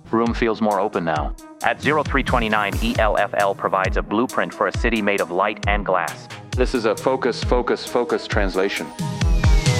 Room feels more open now. At 0329, ELFL provides a blueprint for a city made of light and glass. This is a focus translation.